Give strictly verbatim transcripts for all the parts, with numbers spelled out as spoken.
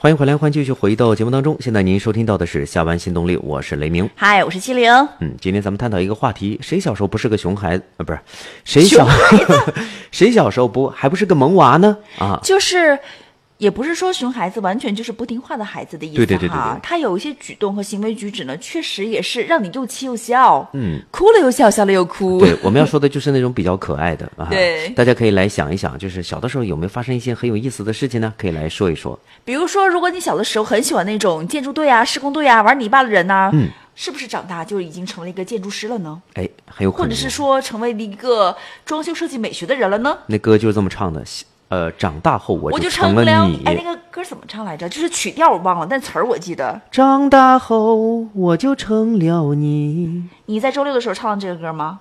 欢迎回来，欢迎继续回到节目当中。现在您收听到的是下班新动力，我是雷明。 嗨，我是七零。 嗯，今天咱们探讨一个话题：谁小时候不是个熊孩子？呃，不是，谁小谁小时候不还不是个萌娃呢？啊， 就是。也不是说熊孩子完全就是不听话的孩子的意思哈， 对对对对对， 他有一些举动和行为举止呢，确实也是让你又气又笑， 嗯， 哭了又笑，笑了又哭。 对，我们要说的就是那种比较可爱的啊。 对， 大家可以来想一想，就是小的时候有没有发生一些很有意思的事情呢？可以来说一说。 比如说，如果你小的时候很喜欢那种建筑队啊、施工队啊、玩泥巴的人呐、啊， 嗯， 是不是长大就已经成为了一个建筑师了呢？ 哎，很有可能。 或者是说成为了一个装修设计美学的人了呢？ 那歌就是这么唱的。呃，长大后我就成了你。 哎，那个歌怎么唱来着？就是曲调我忘了，但词儿我记得。 长大后我就成了你。 你在周六的时候唱这个歌吗？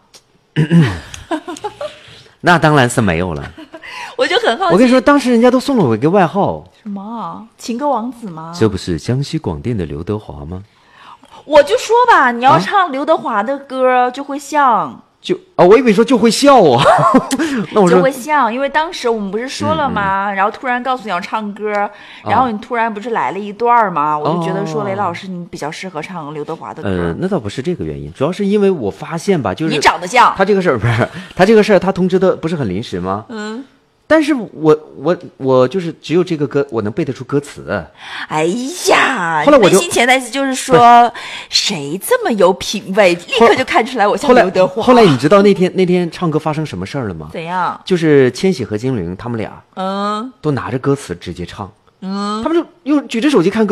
那当然是没有了。 我就很好奇。 我跟你说，当时人家都送了我一个外号。 什么？情歌王子吗？ 这不是江西广电的刘德华吗？ 我就说吧，你要唱刘德华的歌，就会像。 就啊，我以为说就会笑啊，那我说就会像，因为当时我们不是说了吗？嗯嗯然后突然告诉你要唱歌，然后你突然不是来了一段吗？哦、我就觉得说雷老师你比较适合唱刘德华的歌。 呃，那倒不是这个原因，主要是因为我发现吧，就是你长得像他这个事儿不是他这个事儿，他通知的不是很临时吗？ 嗯。 但是我我我就是只有这个歌我能背得出歌词。 哎呀， 后来我就内心潜台词就是说，谁这么有品位，立刻就看出来我像刘德华。 后来, 后来你知道那天那天唱歌发生什么事儿了吗？ 怎样？ 就是千玺和金玲他们俩， 嗯， 都拿着歌词直接唱， 嗯， 他们就又举着手机看歌。